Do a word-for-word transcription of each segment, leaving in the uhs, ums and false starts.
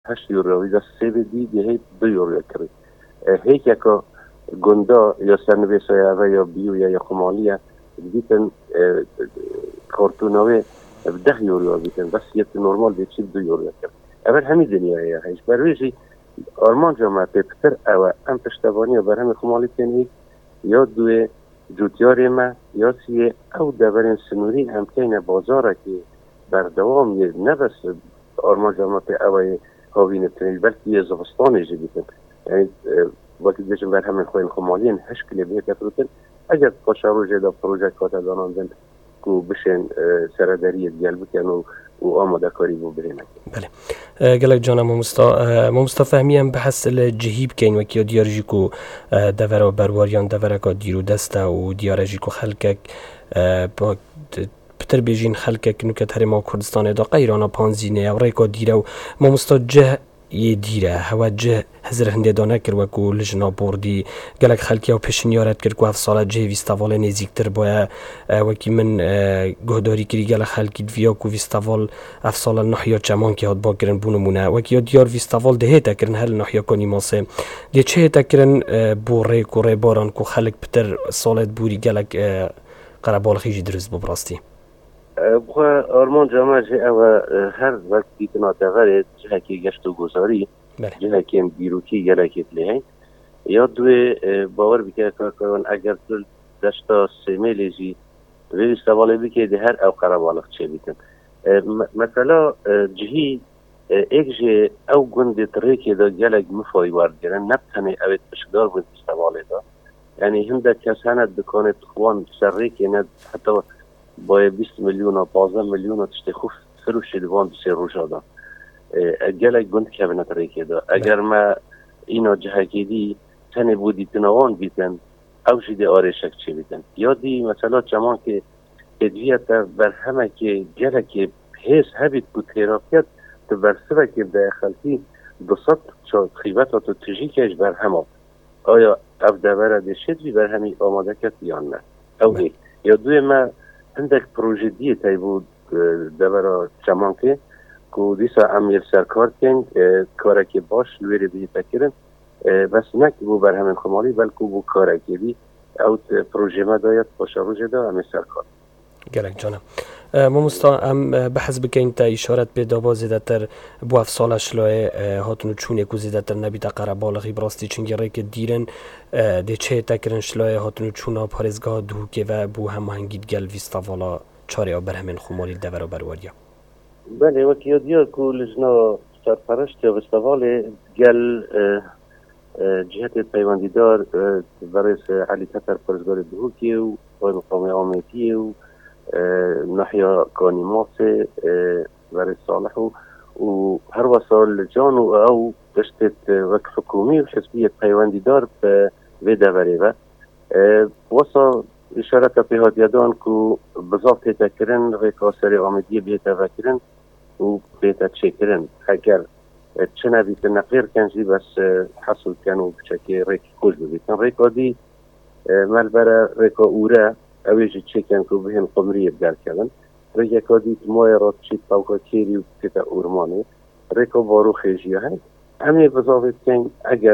هشت یورو ویدا سه بدی دیگه دو یورو کری هیچ یکا گندا یا سرنویسای اوه یا بیو یا خمالیه بیتن کارتوناوه ده یورو بیتن بس یه نرمال بیچی دو یورو کرد اول همین دنیایه هیچ برویجی آرمان جامعه پیپتر اوه ام پشتوانی و برهم خمالی تنهی یا دوی جوتیاری ما یا سیه او دورین سنوری همکنه بازاره که بردوام یه نبس آرمان جامعه پی اوه هاوینه تنهی بلکه یه زغستانی جی بیتن یعنی وقتی بچم بر همین خوین خمالین هشت کلی بیت افروتن اگر خوش روزه دا پروژه کاتا داناندن کو بشن سرداری دیال بکن و و آماده کاری بو برین. بله. گلک جانا ممستا ممستا فهمیم بحث الجهیب کین وکی دیارجی کو دور و برواریان دور کا دیرو دسته و دیارجی کو خلکک با پتر بیجین خلکک نکت هرما کردستان دا غیرانا پانزینه و ریکا دیره و ممستا جه یه دیره هوا جه هزر هنده دانه کر وکو لجنا بردی گلک خلکی و پیشنیارت کر که هفت ساله جه ویستاوال نزیکتر باید وکی من گهداری کری گلک خلکی دویا که ویستاوال هفت ساله نحیا چمان که هاد با کرن بونمونه وکی ها دیار ویستاوال ده هیتا کرن هل نحیا کنی ماسه ده چه هیتا کرن بو ریک و ریباران که خلک پتر سالت بوری گلک قربال خیجی درست ببراستی بخوا آرمان جامعه جه او هر وقت بیتنا دغره جه که گشت و گذاری جه که بیروکی گلکت لیه یا دوی باور بکه کارکاران اگر دل دشتا سیمیلی جی وی استواله بکه ده هر او قربالخ چه بیتن مثلا جهی ایک جه او گنده تریکه دا گلک مفای وارد گرن نبتنه اوید بشدار بود استواله دا یعنی هنده کسانت بکنه خوان سر ریکه ند حتی با بیست میلیون و پانزده میلیون و تشتی خوف فروش دوان بسی روشا دا گلک گند که بینت ریکه دا اگر ما اینا جهکی دی تنه بودی تنوان بیتن او جده آرشک چه بیتن یا دی مثلا چمان که ادویت بر همه که گلک حیث هبید بود تراپیت تو برسوه که به خلقی دوست چا خیبت تو تجی کش بر همه آیا او دوره دشت بی بر همی آماده کت یا نه او هی یا دوی ما عندك پروژه دیه تای بود دورا چمان که که دیسا امیر سرکار کن کاره که باش لویره بیه تکرن بس نه که بو بر همین خمالی بلکه بو کاره که بی او پروژه ما داید باشه روژه دا امیر سرکار گلک جانم ممستا ام بحث بکن تا اشارت به دابا زیده تر بو اف سال شلوه هاتونو چونه که زیده تر نبی تا قربالغی براستی چنگی ری که دیرن ده چه تکرن شلوه هاتونو چونا پارزگاه دو که و بو هم هنگید گل ویستاوالا چاره آبر همین خمالی دور و بروریا بله وکی دیار که لجنا سرپرشت یا ویستاوال گل جهت پیوندیدار برای علی تطر پارزگاه دو که و باید مقام آمیتی و ناحية كانيماسي برای صالح و هر وسائل جان و او دشتت وقت حکومی و حزبیت پیوندی دار به ویده وریوه واسا اشارت پیهاد یادان که بزاف تیتا کرن ریکا سری آمدی بیتا وکرن و بیتا چه کرن اگر چه نبیت نقیر کنجی بس حصل کن و بچه ریک خوش ببیتن ریکا دی مل برای ریکا اوره اویجی چکن که بهن قمری بدر کردن ریکا کادی مای رات چید پاوکا کیری و تیتا اورمانه ریکا بارو خیجیه های همه بزاوید کن اگر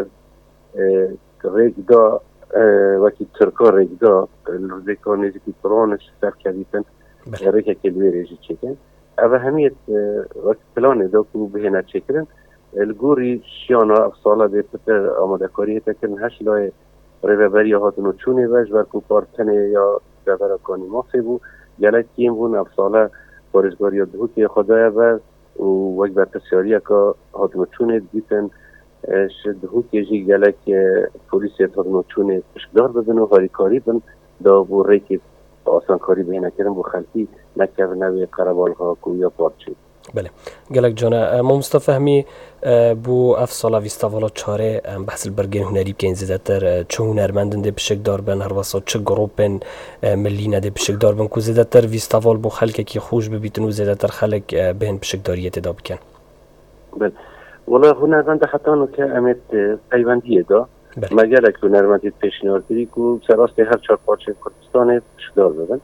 ریک دا وکی ترکا ریک دا ریکا نیزی که پرانش سر کردیتن ریکا کلوی ریجی چکن اوه همیت وقت پلانه دا که بهنه چکرن الگوری شیانا افصاله ده پتر آماده کاری تکرن هش لای ریوبری هاتونو چونه وش ورکو پارتنه یا دور کانی ماسی بو گلک کیم بون افصاله بارزگاری دهو که خدای بر و وقت بر تسیاری که هاتونو چونه دیتن دهو که جی گلک پولیسی هاتونو چونه پشکدار ببن و هاریکاری بن دا بو ریکی آسان کاری بهینه کرن بو خلقی نکه نوی قربال ها کو یا پارچی بله گلک جانه ما مستفهمی بو اف سالا ویستاوالا چاره بحث البرگین هنری بکن زیده تر چه هنرمندن ده بشک دار بن هر واسه چه گروپن ملینه ده بشک دار بن که زیده تر ویستاوال بو خلک که خوش ببیتن و زیده تر خلک بهن بشک داریت دا بکن بله والا هنرمند حتی نو که امید پیوندیه دا مگر اک هنرمندی پیشنهار کردی که سراسته هر چهار پارچه کردستان بشک دار ببن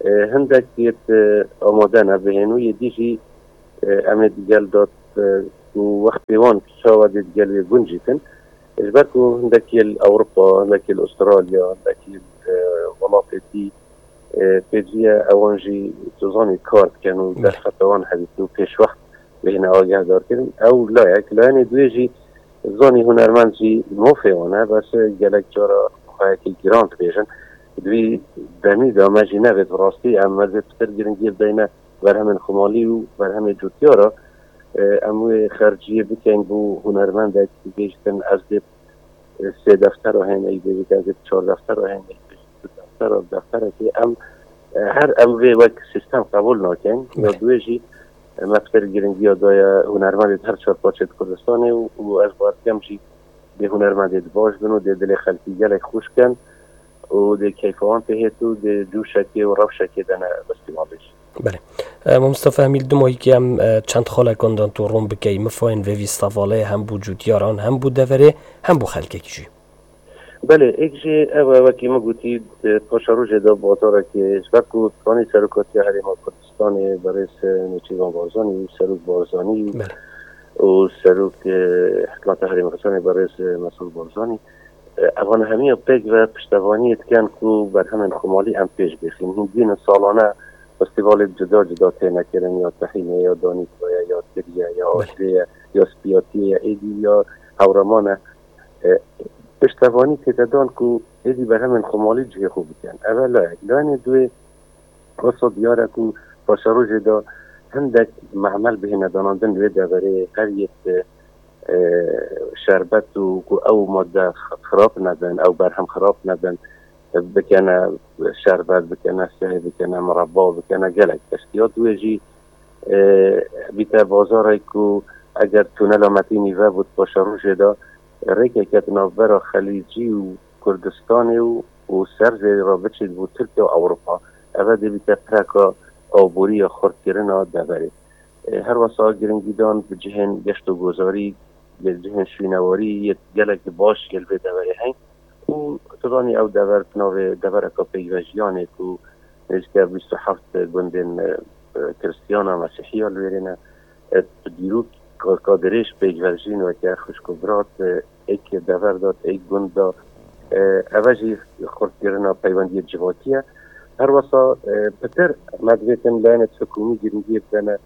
هندک دیت آماده نبهنو یه دیجی امید گل داد و وقت وان شاود گل گنجیتن اجبركو هندكي الأوروبا هندكي الأستراليا هندكي الولاقتي فيجيا أوانجي تظاني كارت كانوا در خطوان حديثو كيش وقت بهنا آگه دار كرن أو لا يك لأني دويجي زاني هنرمندجي موفيوانا بس جلك جارا خواهكي جرانت بيجن دوي دمي دا ماجي نفت راسي أما زي بتر جرنجير بينا برهم خمالي و برهم جوتيارا اموی خرجی بکن بو هنرمند بیشتن از دب سه دفتر رو هنه ای بیشت از دب چهار دفتر رو هنه ای بیشت دفتر رو دفتر که ام هر اموی وک سیستم قبول ناکن یا دویجی مفتر گرنگی ها دایا هنرمند هر چهار پاچت کردستانه و از بار کمشی ده هنرمند باش بنو ده دل خلقی گلک خوش کن و ده کیفوان پیهتو ده جوشکی و روشکی دنه بستیمالش. بله مصطفی همیل دمایی که هم چند خاله کندن تو روم بکی مفاین و ویستاواله هم بو جوتیاران هم بو دوره هم بو خلقه کجی بله اکجی اوه وکی ما گوتید پاشارو جدا بازاره که وکو تانی سرکاتی حریما کردستان برایس نچیوان بارزانی سروک بارزانی و سروک حکمت حریم خسانی برایس مسئول بارزانی اوان همین پیگ و پشتوانی اتکن که بر همین خمالی ام پیش بخیم هندین سالانه فستیوال جدا جدا تینا کردن یا تحینه یا دانیتویا یا تریه یا آشریه یا سپیاتی یا ایدی یا هورمانه پشتوانی تدادان که ایدی بر همین خمالی جه خوب بکن اولا لانی دوی قصد دیاره که پاشارو جدا هندک معمل به نداناندن دوی دوره هر یک شربت و او ماده خراب ندن او بر هم خراب ندن بکنه شربت بکنه سه بکنه مربا بکنه گلک اشتیات دویجی بیتا بازاره که اگر تونل آمتی نیوه بود باشه رو جدا ریکه کت نوبرا خلیجی و کردستانی و و سرزی را بچید بود ترکیه و اوروپا اوه دی بیتا پرکا آبوری یا خورد کرنا دبره هر واسه گرنگی دان به جهن گشت و گذاری جهن شوینواری یک گلک باش گل به دبره هنگ و تدانی او دور تناوه دور اکا پیوژیانه که نزدیک بیست و هفت گندن کرستیانا مسیحی ها لویرینه دیرو کادرش پیوژین و که خوشکبرات ایک دور داد ایک گند داد اوجی خورد گرنا پیوندی جواتیه هر واسا پتر مدویتن لعنت حکومی گرنگی بکنه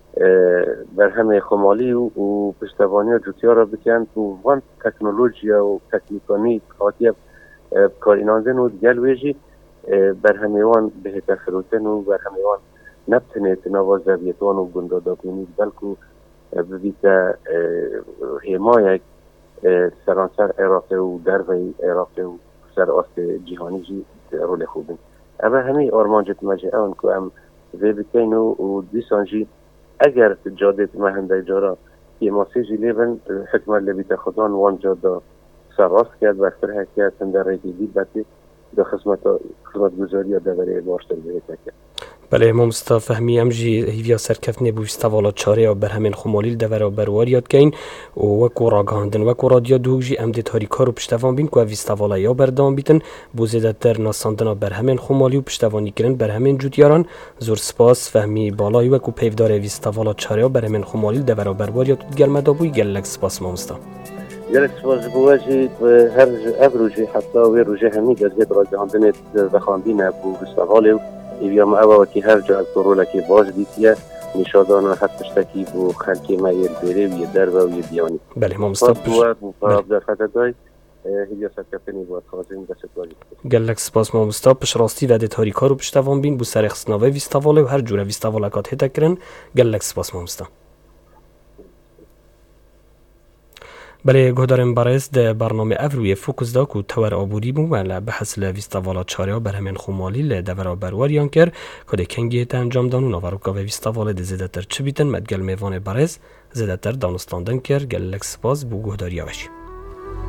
بر همه خمالی و پشتوانی و جوتیا را بکن و وان تکنولوژیا و تکنیکانی خاطیه کاریناندن و دیگل ویجی بر همه وان به تفروتن و بر همه وان نبتنه تنواز زبیتوان و گندادا کنید بلکو ببیت همایک سرانسر عراق و دروی عراق و سر آست جهانی جی رول خوبین اما همه آرمانجت مجه اون که هم وی بکین و دیسانجی اگر جادت مهنده جارا یه ماسیجی لیبن حکمت لبیت خودان وان جادا سراست کرد و اختره کرد تندر ریدی دید بطی دا خدمت خدمت گذاری یا دوره باشتر بهت کرد. بله مامستا فهمی امجی هیویا سرکفتنی بو استوالا چاره و بر همین خمالیل دوره برواریات کین و وکو راگاندن وکو رادیا دوگجی امده تاریکار و پشتوان بین که استوالا یا بردام بیتن بو زیدتر ناساندنا بر همین خمالی و پشتوانی کرن بر همین جوتیاران زور سپاس فهمی بالای وکو پیفدار استوالا چاره و بر همین خمالیل دوره برواریات گرمدا بوی گلک سپاس مامستا. جلك سواز بواجي هر ابروجي حتى ويروجي همي جزيت راجعندنا بخاندينا بو استغالي يبيا ما أبا وكي هرجع الكورولا كي باز ديتيا نشادانا حتى اشتكي بو خلقي ما يربيري ويدربا ويدياني. بله ما مستقبل. بله. در فترة داي هيا سكتني بو خازين دست واجي. گلک سپاس ما مستقبل راستی و دتاری کارو پشتوان بین بو سر خصناوه ویستاواله و هر جوره ویستاوالکات هتا کرن گلک سپاس ما مستقبل. بله گهدارم برایست ده برنامه افروی فوکس دا که تور آبودی بو و بحث لویستاوالا چاره بر همین خمالی لدور بروریان کر که ده کنگی تا انجام دانو نواروکا و ویستاوالا ده زیده تر چه بیتن مدگل میوان برایست زیده تر دانستاندن کر گلک سپاس بو گهداری آوشی.